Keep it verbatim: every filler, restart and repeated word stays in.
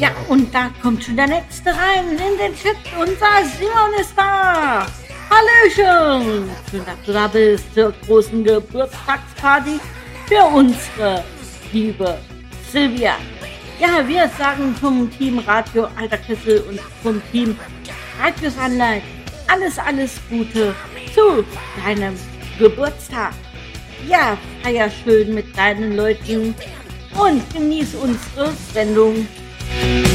Ja, und da kommt schon der Nächste rein in den Chat. Unser Simon ist da. Hallöchen. Schön, dass du da bist zur großen Geburtstagsparty für unsere liebe Silvia. Ja, wir sagen vom Team Radio Alter Kessel und vom Team Radio Sunlight alles, alles Gute zu deinem Geburtstag. Ja, feier schön mit deinen Leuten und genieß unsere Sendung.